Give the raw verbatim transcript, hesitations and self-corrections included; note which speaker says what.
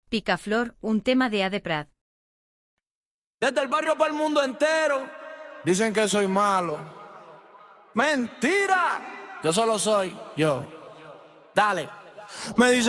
Speaker 1: Picaflor, un tema de Ade Prat.
Speaker 2: Desde el barrio para el mundo entero dicen que soy malo. ¡Mentira! Yo solo soy yo. Dale. Me dicen